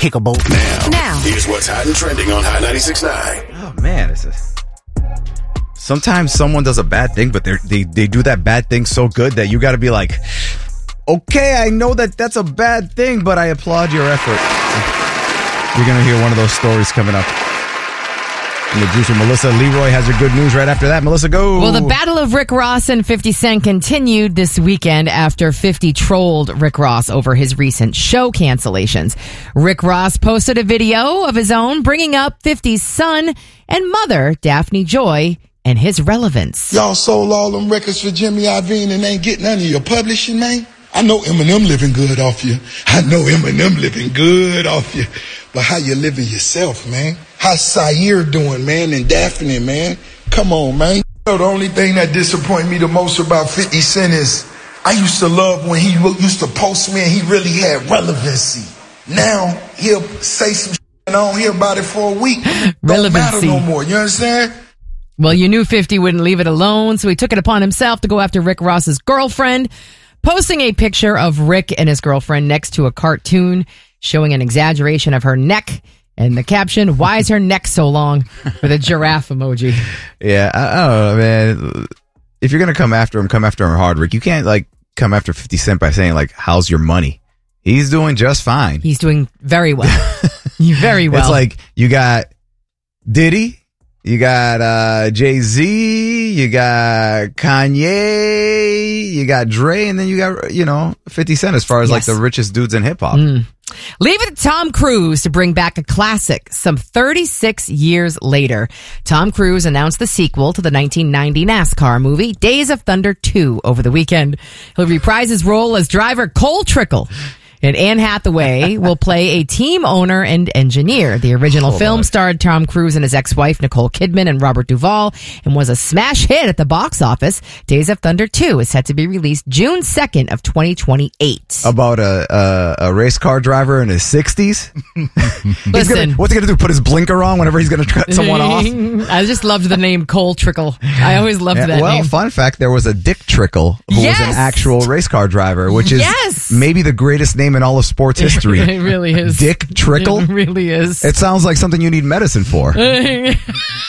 kickable. Now, here's what's hot and trending on Hot 96.9. Oh, man. Sometimes someone does a bad thing, but they do that bad thing so good that you got to be like, okay, I know that's a bad thing, but I applaud your effort. You're going to hear one of those stories coming up. And the producer, Melissa Leroy, has your good news right after that. Melissa, go. Well, the battle of Rick Ross and 50 Cent continued this weekend after 50 trolled Rick Ross over his recent show cancellations. Rick Ross posted a video of his own bringing up 50's son and mother, Daphne Joy, and his relevance. Y'all sold all them records for Jimmy Iovine and ain't getting none of your publishing, man? I know Eminem living good off you. But how you living yourself, man? How's Sayer doing, man? And Daphne, man? Come on, man. You know, the only thing that disappointed me the most about 50 Cent is I used to love when he used to post me and he really had relevancy. Now he'll say some shit and I don't hear about it for a week. Don't matter no more. You understand? Well, you knew 50 wouldn't leave it alone, so he took it upon himself to go after Rick Ross's girlfriend, posting a picture of Rick and his girlfriend next to a cartoon showing an exaggeration of her neck and the caption, "Why is her neck so long?" with a giraffe emoji. Yeah, I don't know, man. If you're going to come after him hard, Rick. You can't, come after 50 Cent by saying, how's your money? He's doing just fine. He's doing very well. Very well. It's like you got Diddy, you got Jay-Z, you got Kanye, you got Dre, and then you got, 50 Cent as far as the richest dudes in hip hop. Leave it to Tom Cruise to bring back a classic. Some 36 years later, Tom Cruise announced the sequel to the 1990 NASCAR movie, Days of Thunder 2, over the weekend. He'll reprise his role as driver Cole Trickle. And Anne Hathaway will play a team owner and engineer. The original film starred Tom Cruise and his ex-wife, Nicole Kidman, and Robert Duvall, and was a smash hit at the box office. Days of Thunder 2 is set to be released June 2nd of 2028. About a race car driver in his 60s? Listen. What's he going to do? Put his blinker on whenever he's going to cut someone off? I just loved the name Cole Trickle. I always loved that name. Well, fun fact, there was a Dick Trickle who was an actual race car driver, which is maybe the greatest name in all of sports history. It really is. Dick Trickle? It really is. It sounds like something you need medicine for. And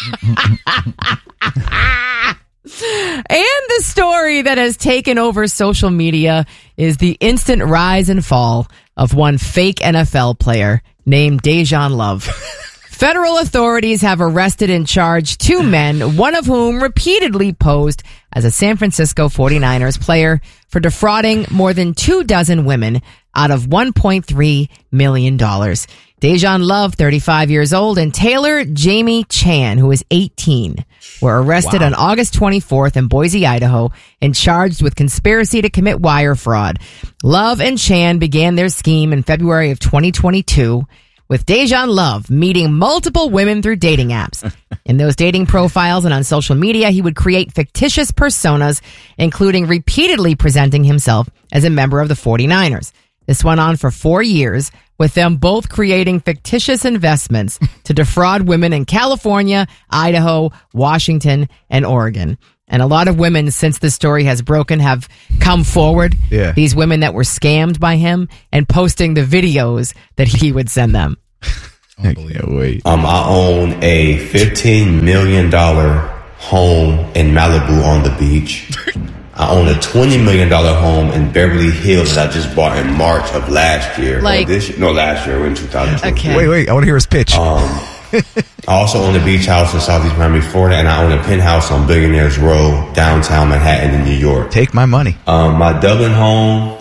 the story that has taken over social media is the instant rise and fall of one fake NFL player named Dejan Love. Federal authorities have arrested and charged two men, one of whom repeatedly posed as a San Francisco 49ers player for defrauding more than 24 women out of $1.3 million. Dejan Love, 35 years old, and Taylor Jamie Chan, who is 18, were arrested on August 24th in Boise, Idaho, and charged with conspiracy to commit wire fraud. Love and Chan began their scheme in February of 2022, with Dejan Love meeting multiple women through dating apps. In those dating profiles and on social media, he would create fictitious personas, including repeatedly presenting himself as a member of the 49ers. This went on for 4 years, with them both creating fictitious investments to defraud women in California, Idaho, Washington, and Oregon. And a lot of women, since this story has broken, have come forward. Yeah. These women that were scammed by him and posting the videos that he would send them. I can't wait. I own a $15 million home in Malibu on the beach. I own a $20 million home in Beverly Hills that I just bought in March of last year. Last year in 2022. Okay. Wait, I want to hear his pitch. I also own a beach house in Southeast Miami, Florida, and I own a penthouse on Billionaires Row, downtown Manhattan in New York. Take my money. My Dublin home,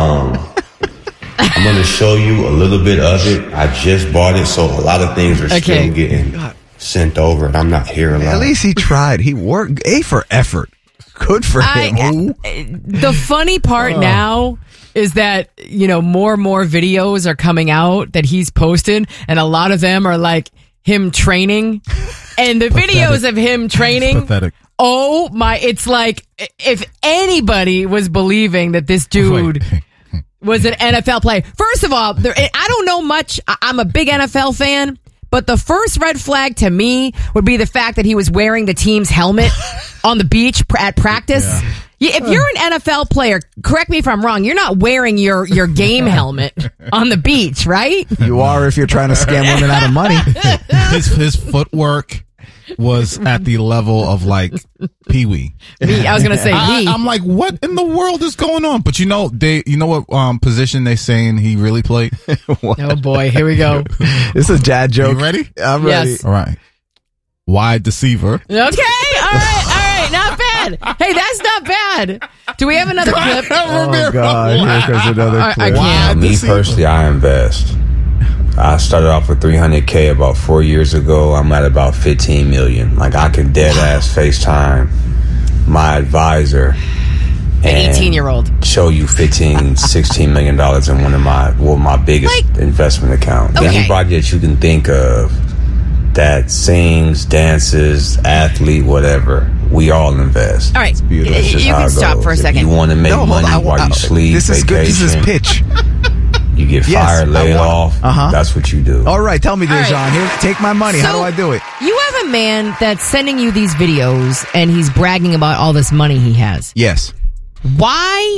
I'm going to show you a little bit of it. I just bought it, so a lot of things are still getting sent over, and I'm not here a lot. At least he tried. He worked. A for effort. Good for him. The funny part now is that, more and more videos are coming out that he's posted, and a lot of them are like him training. And the videos of him training, pathetic. Oh my, it's like if anybody was believing that this dude was an NFL player. First of all, I don't know much. I'm a big NFL fan. But the first red flag to me would be the fact that he was wearing the team's helmet on the beach at practice. Yeah, if you're an NFL player, correct me if I'm wrong, you're not wearing your game helmet on the beach, right? You are if you're trying to scam women out of money. His footwork was at the level of like Pee-wee. Me, I was going to say me. I'm like, what in the world is going on? But you know what position they saying he really played? Oh boy, here we go. This is a dad joke. You ready? I'm ready. Yes. All right. Wide receiver. Okay, all right, not bad. Hey, that's not bad. Do we have another clip? Oh, God. Here comes another I clip. can't. Me personally, I invest. I started off with $300K about 4 years ago. I'm at about 15 million. Like I can dead ass FaceTime my advisor An 18-year-old. show you $16 million in one of my biggest investment accounts. Okay. Anybody that you can think of that sings, dances, athlete, whatever, we all invest. All right, beautiful. That's just you how can it stop goes. for a second. If you want to make No, hold money on. while you sleep, This is good. This is vacation, pitch. you get Yes, fired, laid off. Uh-huh. That's what you do. All right, tell me, All right. Dejan. Here, take my money. How So, do I do it? You have a man that's sending you these videos and he's bragging about all this money he has. Yes. Why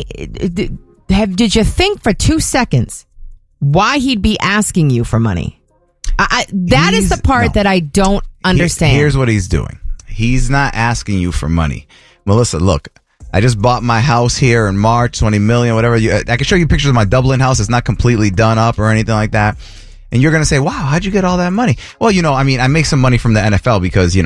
did you think for 2 seconds why he'd be asking you for money? That is the part that I don't understand. Here's what he's doing. He's not asking you for money. Melissa, look, I just bought my house here in March, 20 million, whatever. I can show you pictures of my Dublin house. It's not completely done up or anything like that. And you're going to say, wow, how'd you get all that money? Well, I make some money from the NFL because,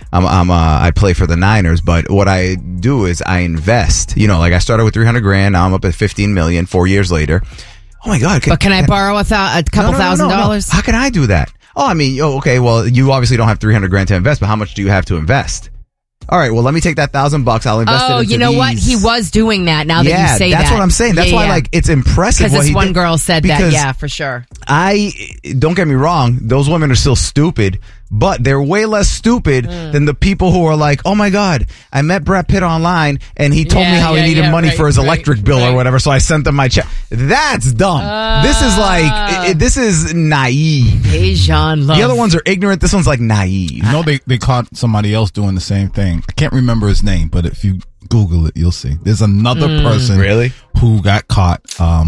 I play for the Niners, but what I do is I invest, like I started with 300 grand. Now I'm up at 15 million 4 years later. Oh my God. But can I borrow a couple $1,000? How can I do that? Oh, okay. Well, you obviously don't have 300 grand to invest, but how much do you have to invest? All right. Well, let me take that $1,000. I'll invest it Oh, into you know what? these. He was doing that now that you say that. That's what I'm saying. That's why, it's impressive Because what this he one did. girl said that. Because Yeah, for sure. don't get me wrong, those women are still stupid, but they're way less stupid than the people who are like, oh my God, I met Brad Pitt online and he told me how he needed money for his electric bill or whatever, so I sent them my check. That's dumb. This is naive. Dejan Love. The other ones are ignorant. This one's like naive. You know, they caught somebody else doing the same thing. I can't remember his name, but if you Google it, you'll see. There's another person Really? who got caught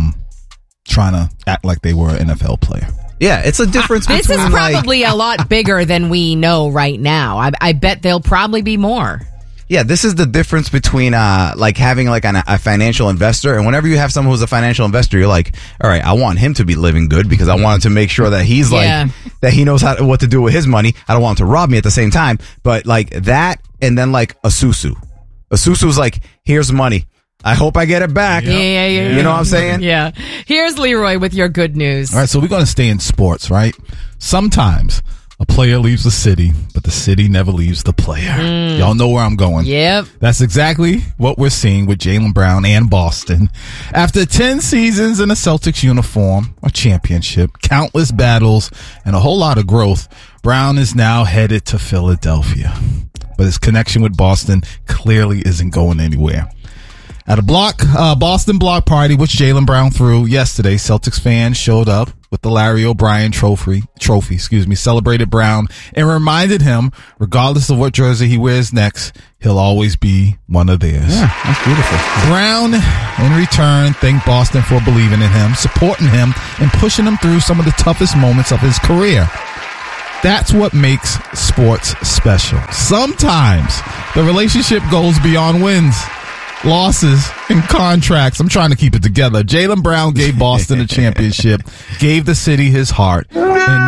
trying to act like they were an NFL player. Yeah, it's a difference This between is probably a lot bigger than we know right now. I bet there'll probably be more. Yeah, this is the difference between having a financial investor, and whenever you have someone who's a financial investor, you're like, all right, I want him to be living good because I want to make sure that he's that he knows what to do with his money. I don't want him to rob me at the same time, but that, and then a Susu. A Susu's like, here's money. I hope I get it back. Yeah. You know what I'm saying? Yeah. Here's Leroy with your good news. All right, so we're going to stay in sports, right? Sometimes a player leaves the city, but the city never leaves the player. Y'all know where I'm going. Yep. That's exactly what we're seeing with Jaylen Brown and Boston. After 10 seasons in a Celtics uniform, a championship, countless battles, and a whole lot of growth, Brown is now headed to Philadelphia. But his connection with Boston clearly isn't going anywhere. At a Boston block party, which Jaylen Brown threw yesterday, Celtics fans showed up with the Larry O'Brien trophy, celebrated Brown and reminded him, regardless of what jersey he wears next, he'll always be one of theirs. Yeah, that's beautiful. Brown, in return, thanked Boston for believing in him, supporting him, and pushing him through some of the toughest moments of his career. That's what makes sports special. Sometimes the relationship goes beyond wins, losses, and contracts. I'm trying to keep it together. Jaylen Brown gave Boston a championship, gave the city his heart, and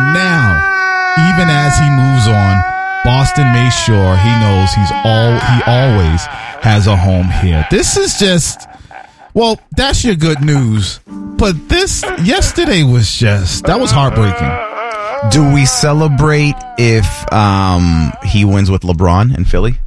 now, even as he moves on, Boston made sure he knows he always has a home here. This is just, well, that's your good news. But yesterday was that was heartbreaking. Do we celebrate if he wins with LeBron in Philly?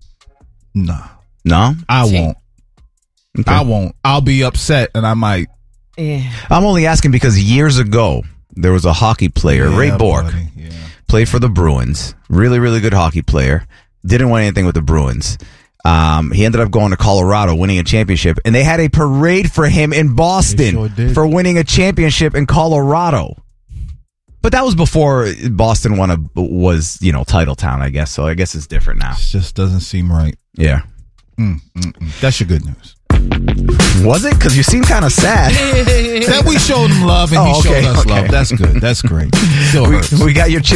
No. No? I won't. Okay. I won't. I'll be upset and I might. Yeah. I'm only asking because years ago, there was a hockey player, Ray Bourque, played for the Bruins. Really, really good hockey player. Didn't win anything with the Bruins. He ended up going to Colorado, winning a championship, and they had a parade for him in Boston for winning a championship in Colorado. But that was before Boston was title town, I guess. So I guess it's different now. It just doesn't seem right. Yeah. That's your good news. Was it? Because you seem kind of sad. That we showed him love and he showed us love. That's good. That's great. Still hurts. We got your